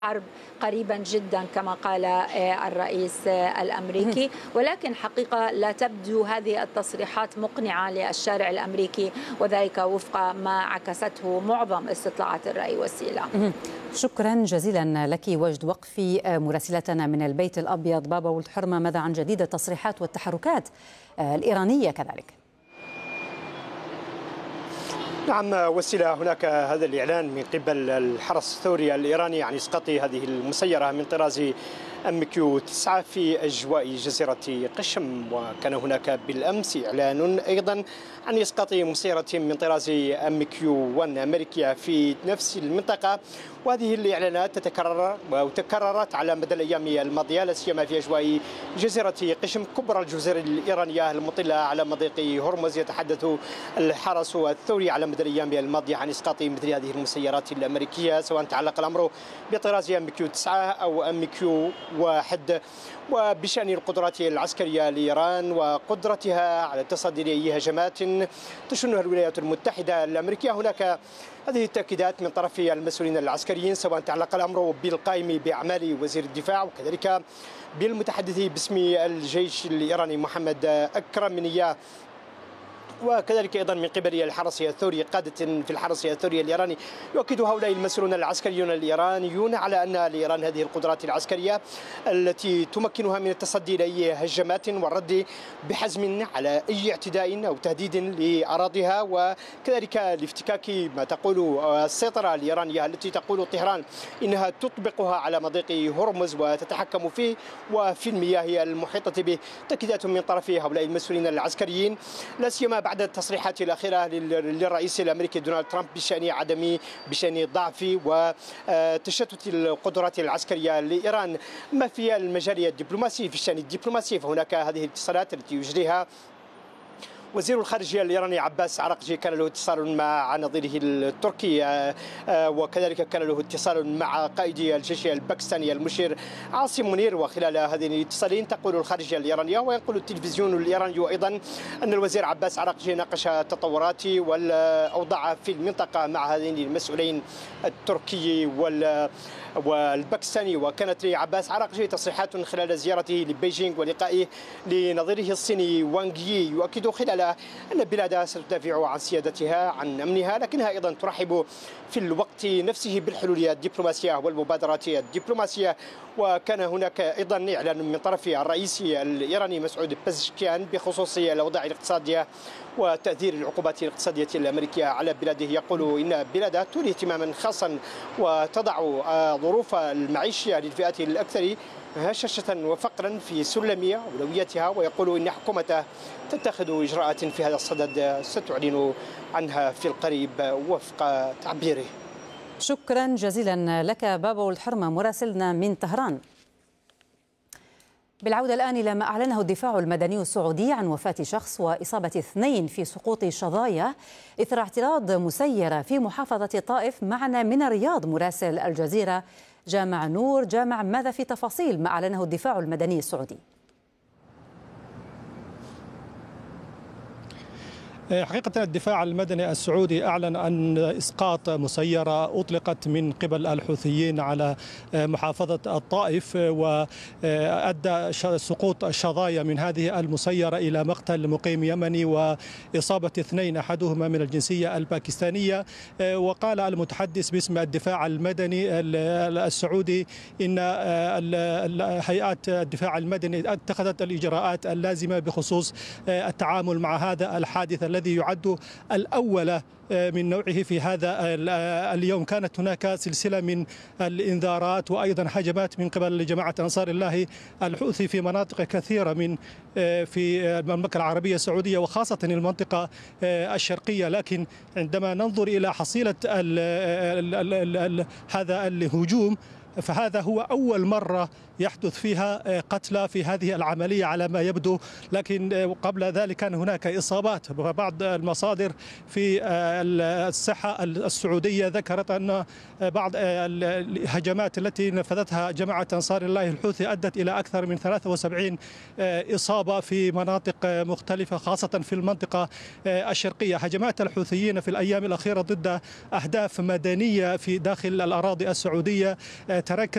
حرب قريبا جدا كما قال الرئيس الأمريكي، ولكن حقيقة لا تبدو هذه التصريحات مقنعة للشارع الأمريكي، وذلك وفق ما عكسته معظم استطلاعات الرأي والسيلة. شكرا جزيلا لك وجد وقفي مراسلتنا من البيت الأبيض. بابا ولد حرمة، ماذا عن جديد التصريحات والتحركات الإيرانية كذلك؟ نعم وسيلة، هناك هذا الإعلان من قبل الحرس الثوري الإيراني عن إسقاط هذه المسيرة من طراز MQ-9 في أجواء جزيرة قشم، وكان هناك بالأمس إعلان أيضا عن إسقاط مسيرة من طراز MQ-1 أمريكية في نفس المنطقة. وهذه الإعلانات تتكرر وتكررت على مدى الأيام الماضية، لا سيما في أجواء جزيرة قشم كبرى الجزر الإيرانية المطلة على مضيق هرمز. يتحدث الحرس الثوري على مدى الأيام الماضية عن إسقاط مثل هذه المسيرات الأمريكية، سواء تعلق الأمر بطراز MQ-9 أو MQ-1، وبشأن القدرات العسكرية لإيران وقدرتها على التصدي لأي هجمات تشنها الولايات المتحدة الأمريكية. هناك هذه التأكيدات من طرف المسؤولين العسكريين، سواء تعلق الأمر بالقائم بأعمال وزير الدفاع وكذلك بالمتحدث باسم الجيش الإيراني محمد أكرم منية، وكذلك أيضا من قبل الحرس الثوري. قادة في الحرس الثوري الإيراني يؤكد هؤلاء المسؤولون العسكريون الإيرانيون على أن لإيران هذه القدرات العسكرية التي تمكنها من التصدي لأي هجمات والرد بحزم على أي اعتداء أو تهديد لأراضيها، وكذلك لافتكاك ما تقول السيطرة الإيرانية التي تقول طهران إنها تطبقها على مضيق هرمز وتتحكم فيه وفي المياه المحيطة به. تأكيدات من طرف هؤلاء المسؤولين العسكريين، لا سيما بعد التصريحات الأخيرة للرئيس الأمريكي دونالد ترامب بشأن ضعف وتشتت القدرات العسكرية لإيران. ما في المجال الدبلوماسي، في الشأن الدبلوماسي فهناك هذه الاتصالات التي يجريها وزير الخارجية الإيراني عباس عراقجي، كان له اتصال مع نظيره التركي، وكذلك كان له اتصال مع قائد الجيش الباكستاني المشير عاصم منير. وخلال هذين الاتصالين تقول الخارجية الإيرانية وينقل التلفزيون الإيراني أيضا أن الوزير عباس عراقجي ناقش التطورات والأوضاع في المنطقة مع هذين المسؤولين التركي والباكستاني. وكانت لعباس عراقجي تصريحات خلال زيارته لبيجينغ ولقائه لنظيره الصيني وانغ يي، يؤكد خلال أن البلاد ستدافع عن سيادتها عن أمنها، لكنها أيضا ترحب في الوقت نفسه بالحلول الدبلوماسية والمبادرات الدبلوماسية. وكان هناك أيضا إعلان من طرف الرئيس الإيراني مسعود بزشكيان بخصوص الأوضاع الاقتصادية وتأثير العقوبات الاقتصادية الأمريكية على بلاده. يقول إن بلاده تولي اهتماما خاصا وتضع ظروف المعيشة للفئات الأكثر هشاشة وفقرا في سلم أولوياتها، ويقول إن حكومته تتخذ إجراءات في هذا الصدد ستعلن عنها في القريب وفق تعبيره. شكرا جزيلا لك بابا ولد حرمة مراسلنا من طهران. بالعودة الآن إلى ما أعلنه الدفاع المدني السعودي عن وفاة شخص وإصابة 2 في سقوط شظايا إثر اعتراض مسيرة في محافظة طائف. معنا من الرياض مراسل الجزيرة جامع نور. جامع، ماذا في تفاصيل ما أعلنه الدفاع المدني السعودي؟ حقيقة الدفاع المدني السعودي أعلن عن إسقاط مسيرة أطلقت من قبل الحوثيين على محافظة الطائف، وأدى سقوط الشظايا من هذه المسيرة إلى مقتل مقيم يمني وإصابة 2 أحدهما من الجنسية الباكستانية. وقال المتحدث باسم الدفاع المدني السعودي إن هيئات الدفاع المدني اتخذت الإجراءات اللازمة بخصوص التعامل مع هذا الحادث الذي يعد الأول من نوعه في هذا اليوم. كانت هناك سلسلة من الإنذارات وأيضا هجمات من قبل جماعة أنصار الله الحوثي في مناطق كثيرة في المملكة العربية السعودية وخاصة المنطقة الشرقية، لكن عندما ننظر إلى حصيلة هذا الهجوم فهذا هو أول مرة يحدث فيها قتلى في هذه العملية على ما يبدو، لكن قبل ذلك كان هناك إصابات. بعض المصادر في الصحة السعودية ذكرت أن بعض الهجمات التي نفذتها جماعة أنصار الله الحوثي أدت إلى أكثر من 73 إصابة في مناطق مختلفة خاصة في المنطقة الشرقية. هجمات الحوثيين في الأيام الأخيرة ضد أهداف مدنية في داخل الأراضي السعودية تركز